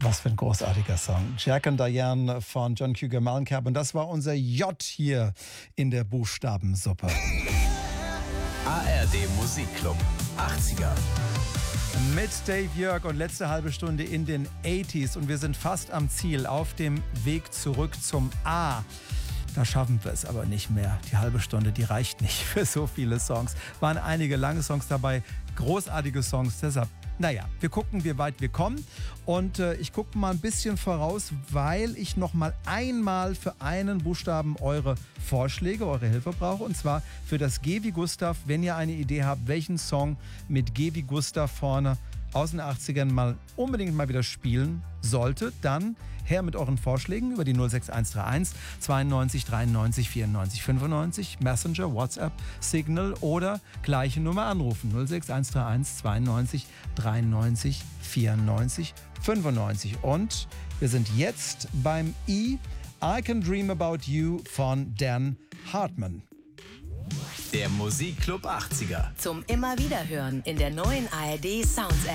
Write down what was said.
Was für ein großartiger Song. Jack and Diane von John Cougar Mellencamp. Und das war unser J hier in der Buchstabensuppe. ARD Musikclub 80er. Mit Dave Jörg und letzte halbe Stunde in den 80s. Und wir sind fast am Ziel, auf dem Weg zurück zum A. Da schaffen wir es aber nicht mehr. Die halbe Stunde, die reicht nicht für so viele Songs. Waren einige lange Songs dabei, großartige Songs. Deshalb, naja, wir gucken, wie weit wir kommen. Und ich gucke mal ein bisschen voraus, weil ich noch mal einmal für einen Buchstaben eure Vorschläge, eure Hilfe brauche. Und zwar für das G wie Gustav. Wenn ihr eine Idee habt, welchen Song mit G wie Gustav vorne aus den 80ern unbedingt mal wieder spielen sollte, dann her mit euren Vorschlägen über die 06131 92 93 94 95, Messenger, WhatsApp, Signal oder gleiche Nummer anrufen 06131 92 93 94 95. Und wir sind jetzt beim I Can Dream About You von Dan Hartman. Der Musikclub 80er. Zum immer wieder hören in der neuen ARD Sounds App.